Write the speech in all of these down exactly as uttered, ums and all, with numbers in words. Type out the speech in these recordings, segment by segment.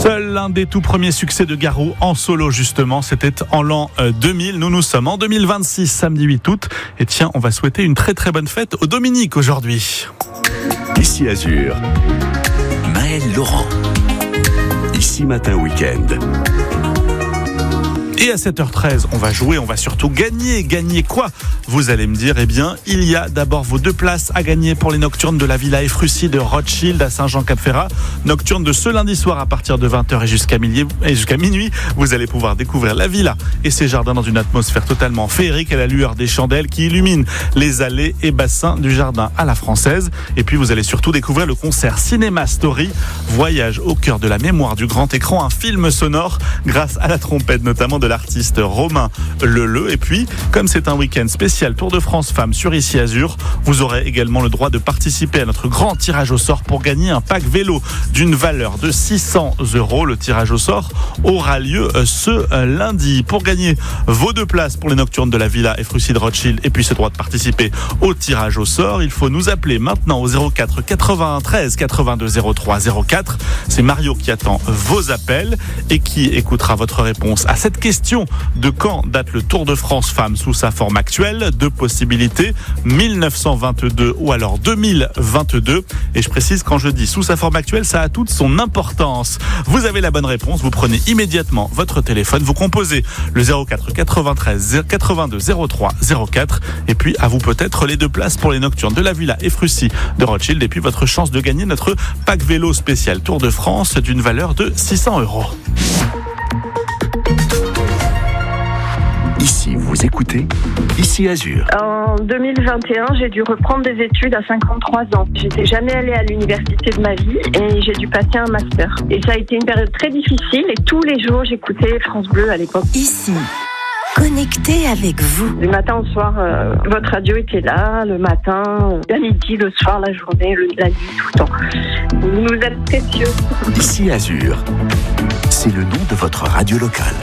Seul l'un des tout premiers succès de Garou en solo justement, c'était en l'an deux mille. Nous nous sommes en deux mille vingt-six, samedi huit août. Et tiens, on va souhaiter une très très bonne fête aux Dominiques aujourd'hui. Ici Azur, Maël Laurent. Ici Matin Week-end. Et à sept heures treize, on va jouer, on va surtout gagner. Gagner quoi ? Vous allez me dire, eh bien, il y a d'abord vos deux places à gagner pour les nocturnes de la Villa Efrussi de Rothschild à Saint-Jean-Cap-Ferrat. Nocturne de ce lundi soir à partir de vingt heures et jusqu'à, millier, et jusqu'à minuit. Vous allez pouvoir découvrir la villa et ses jardins dans une atmosphère totalement féerique à la lueur des chandelles qui illuminent les allées et bassins du jardin à la française. Et puis vous allez surtout découvrir le concert Cinéma Story, voyage au cœur de la mémoire du grand écran, un film sonore grâce à la trompette notamment de l'artiste Romain Leleu. Et puis, comme c'est un week-end spécial Tour de France Femmes sur Ici Azur, vous aurez également le droit de participer à notre grand tirage au sort pour gagner un pack vélo d'une valeur de six cents euros. Le tirage au sort aura lieu ce lundi. Pour gagner vos deux places pour les nocturnes de la Villa Efrussi de Rothschild et puis ce droit de participer au tirage au sort, il faut nous appeler maintenant au zéro quatre quatre-vingt-treize quatre-vingt-deux zéro trois zéro quatre. C'est Mario qui attend vos appels et qui écoutera votre réponse à cette question. De quand date le Tour de France Femmes sous sa forme actuelle ? Deux possibilités, mille neuf cent vingt-deux ou alors deux mille vingt-deux. Et je précise, quand je dis sous sa forme actuelle, ça a toute son importance. Vous avez la bonne réponse, vous prenez immédiatement votre téléphone, vous composez le zéro quatre quatre-vingt-treize quatre-vingt-deux zéro trois zéro quatre et puis à vous peut-être les deux places pour les nocturnes de la Villa Efrussi de Rothschild et puis votre chance de gagner notre pack vélo spécial Tour de France d'une valeur de six cents euros. Ici, vous écoutez Ici Azur. En deux mille vingt et un, j'ai dû reprendre des études à cinquante-trois ans. J'étais jamais allée à l'université de ma vie et j'ai dû passer un master. Et ça a été une période très difficile et tous les jours, j'écoutais France Bleu à l'époque. Ici, connecté avec vous. Du matin au soir, euh, votre radio était là, le matin, la midi, le soir, la journée, le, la nuit, tout le temps. Vous nous êtes précieux. Ici Azur, c'est le nom de votre radio locale.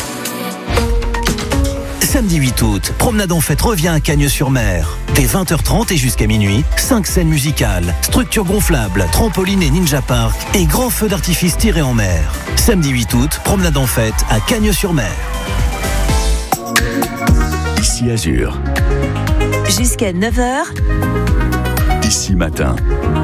Samedi huit août, Promenade en Fête revient à Cagnes-sur-Mer. Dès vingt heures trente et jusqu'à minuit, cinq scènes musicales, structures gonflables, trampoline et ninja park et grands feux d'artifice tirés en mer. Samedi huit août, Promenade en Fête à Cagnes-sur-Mer. Ici Azur. Jusqu'à neuf heures. Ici Matin.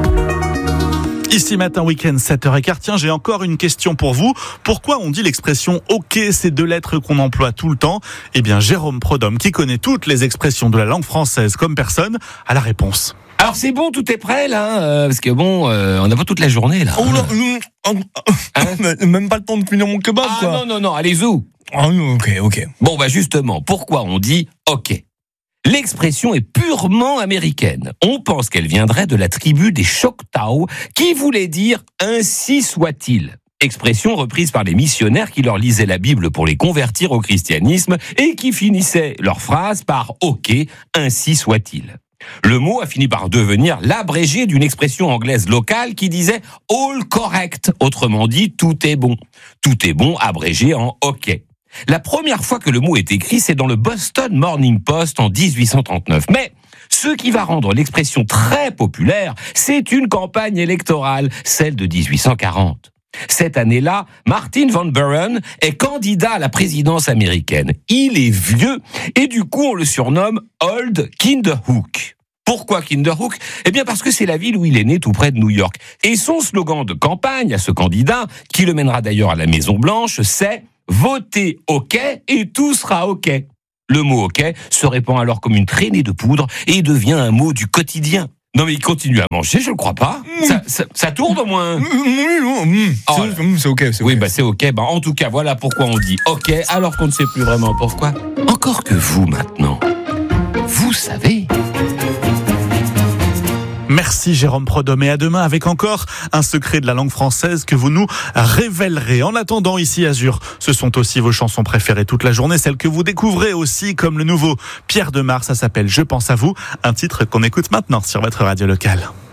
Ici Matin Week-end, sept heures quinze. Tiens, j'ai encore une question pour vous. Pourquoi on dit l'expression « OK » ces deux lettres qu'on emploie tout le temps ? Eh bien, Jérôme Prodhomme, qui connaît toutes les expressions de la langue française comme personne, a la réponse. Alors c'est bon, tout est prêt là, euh, parce que bon, euh, on n'a pas toute la journée là. Oh là, hein même pas le temps de finir mon kebab, ah, quoi. non, non, non, allez où Ah, ok, ok. Bon, bah justement, pourquoi on dit « OK » ? L'expression est purement américaine. On pense qu'elle viendrait de la tribu des Choctaw, qui voulait dire « ainsi soit-il ». Expression reprise par les missionnaires qui leur lisaient la Bible pour les convertir au christianisme et qui finissaient leur phrase par « OK, ainsi soit-il ». Le mot a fini par devenir l'abrégé d'une expression anglaise locale qui disait « all correct », autrement dit « tout est bon ». Tout est bon abrégé en « OK ». La première fois que le mot est écrit, c'est dans le Boston Morning Post en dix-huit cent trente-neuf. Mais ce qui va rendre l'expression très populaire, c'est une campagne électorale, celle de dix-huit cent quarante. Cette année-là, Martin Van Buren est candidat à la présidence américaine. Il est vieux et du coup on le surnomme Old Kinderhook. Pourquoi Kinderhook ? Eh bien parce que c'est la ville où il est né tout près de New York. Et son slogan de campagne à ce candidat, qui le mènera d'ailleurs à la Maison-Blanche, c'est « Votez OK et tout sera OK ». Le mot « OK » se répand alors comme une traînée de poudre et devient un mot du quotidien. Non mais il continue à manger, je ne crois pas. Mmh. Ça, ça, ça tourne au moins. Mmh, mmh, mmh. Oh, c'est, mmh, c'est OK, c'est OK. Oui, bah c'est OK. Bah, en tout cas, voilà pourquoi on dit OK alors qu'on ne sait plus vraiment pourquoi. Encore que vous maintenant, vous savez... Merci Jérôme Prodhomme et à demain avec encore un secret de la langue française que vous nous révélerez. En attendant, Ici Azur, ce sont aussi vos chansons préférées toute la journée, celles que vous découvrez aussi comme le nouveau Pierre Demar, ça s'appelle Je pense à vous, un titre qu'on écoute maintenant sur votre radio locale.